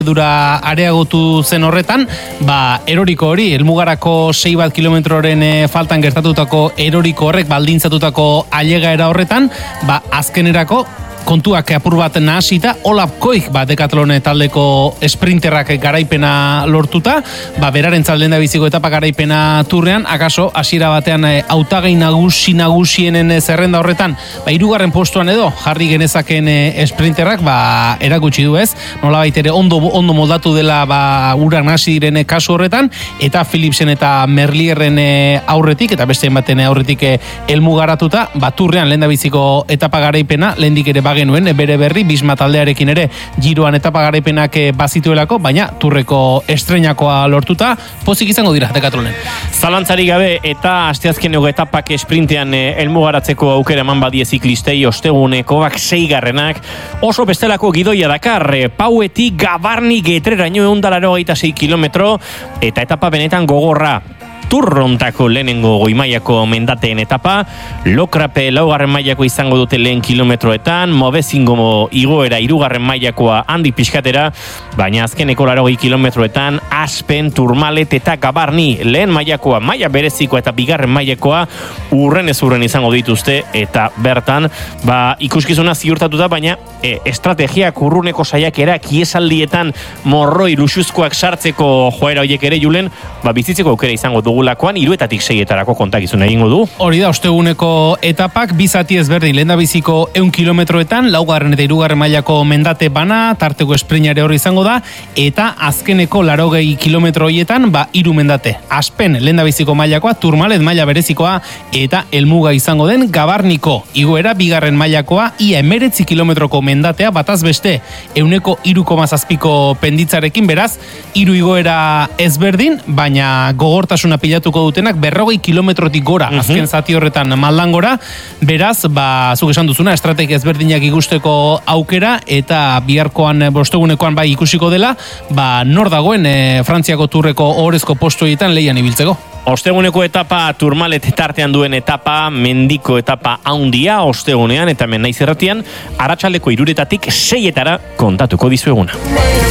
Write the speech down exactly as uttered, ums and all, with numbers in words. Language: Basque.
dura areagotu zen horretan, ba, eroriko hori, helmugarako sei bat kilometroren e, faltan gertatutako eroriko horrek baldintzatutako ailegaera horretan, ba, azkenerako kontuak apur bat nahasita, Olaf Koik, ba, Decathlon taldeko sprinterrak garaipena lortuta, ba, beraren zaldenda biziko etapa garaipena turrean, akaso, hasiera batean hautagai nagusi nagusienen zerrenda horretan, ba, hirugarren postuan edo, jarri genezaken sprinterrak, ba, erakutsi du ez, nolabait ere ondo, ondo moldatu dela, ba, urak nahasi diren kasu horretan, eta Philipsen eta Merlierren aurretik, eta besteen baten aurretik helmugaratuta, ba, turrean lehen biziko etapa garaipena, lehendik ere genuen, bere berri, Bisma taldearekin ere giroan etapa garaipenak bazituelako, baina turreko estreinakoa lortuta, pozik izango dira Decathlonen. Zalantzarik gabe eta asteazkeneko etapak esprintean helmugaratzeko aukera eman badie ziklistei, osteguneko bak seigarrenak, oso bestelako gidoia dakar, Pauetik Gabarni Getreraino ehun eta laurogeita sei kilometro, eta etapa benetan gogorra. Turrontako lehenengo goi mailako mendateen etapa, Lokrape laugarren mailako izango dute lehen kilometroetan, Mobezingo igoera hirugarren mailakoa handi pixkatera, baina azkeneko laurogei kilometroetan Aspen, Turmalet eta Gabarni lehen mailakoa, maila berezikoa eta bigarren mailakoa urren ez urren izango dituzte, eta bertan ba, ikuskizuna ziurtatuta, baina e, estrategiak urruneko saiakera kiesaldietan morroi luxuzkoak sartzeko joera horiek ere julen, ba, bizitzeko aukera izango dugu lakoan, iruetatik seietarako kontakizun egingo du. Hori da, osteguneko etapak, bizati ezberdin, lehen da biziko ehun kilometroetan, laugarren eta hirugarren mailako mendate bana, tarteko esprinare hori izango da, eta azkeneko laurogei kilometro horietan, ba, hiru mendate. Aspen, lehen da biziko mailakoa, Turmalet maila berezikoa, eta helmuga izango den Gabarniko. Igoera, bigarren mailakoa, ia emeretzi kilometroko mendatea, bataz beste, euneko hiru koma zazpiko penditzarekin, beraz, hiru igoera ezberdin, baina gogortasuna pilatuko dutenak berrogei kilometrotik gora, uh-huh. azken zati horretan maldan gora, beraz, ba, zuk esan duzuna, estrategia ezberdinak ikusteko aukera, eta biharkoan, bostegunekoan bai ikusiko dela, ba, nor dagoen e, Frantziako turreko ohorezko postuetan leian ibiltzeko. Osteguneko etapa, Turmalet tartean duen etapa, mendiko etapa haundia, ostegunean, eta hemen naiz erratian, arratsaldeko hiruretatik seietara kontatuko dizueguna.